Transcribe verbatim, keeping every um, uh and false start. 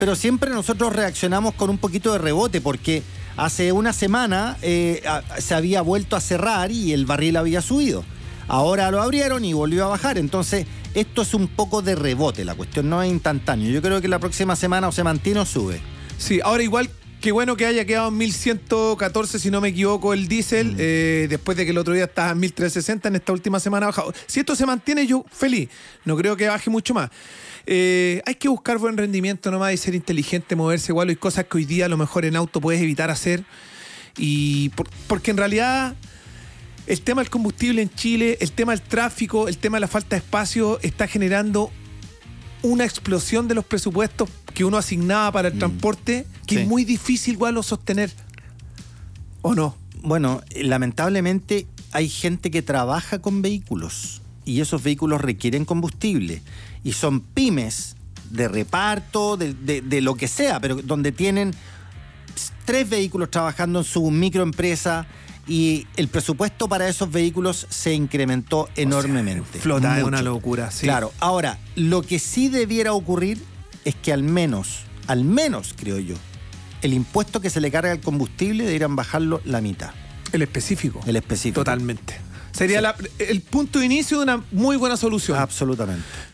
pero siempre nosotros reaccionamos con un poquito de rebote, porque hace una semana eh, a, se había vuelto a cerrar y el barril había subido. Ahora lo abrieron y volvió a bajar. Entonces, esto es un poco de rebote. La cuestión no es instantánea. Yo creo que la próxima semana o se mantiene o sube. Sí, ahora igual, qué bueno que haya quedado en mil ciento catorce, si no me equivoco, el diésel, mm. eh, después de que el otro día estaba en mil trescientos sesenta, en esta última semana ha bajado. Si esto se mantiene, yo feliz. No creo que baje mucho más. Eh, hay que buscar buen rendimiento nomás y ser inteligente, moverse igual. Hay cosas que hoy día a lo mejor en auto puedes evitar hacer. Y por, porque en realidad el tema del combustible en Chile, el tema del tráfico, el tema de la falta de espacio está generando una explosión de los presupuestos que uno asignaba para el mm. transporte, que sí. es muy difícil igual o sostener. ¿O no? Bueno, lamentablemente hay gente que trabaja con vehículos y esos vehículos requieren combustible. Y son pymes de reparto, de, de, de lo que sea, pero donde tienen tres vehículos trabajando en su microempresa y el presupuesto para esos vehículos se incrementó enormemente. O sea, flota es una locura, sí. Claro, ahora, lo que sí debiera ocurrir es que al menos, al menos creo yo, el impuesto que se le carga al combustible deberían bajarlo la mitad. El específico. El específico. Totalmente. Sería sí. la, el punto de inicio de una muy buena solución. Absolutamente.